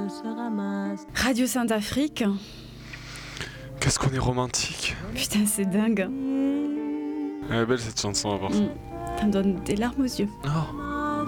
Radio Sainte-Afrique. Qu'est-ce qu'on est romantique. Putain, c'est dingue. Elle est belle cette chanson à part ça. Ça me donne des larmes aux yeux. Oh.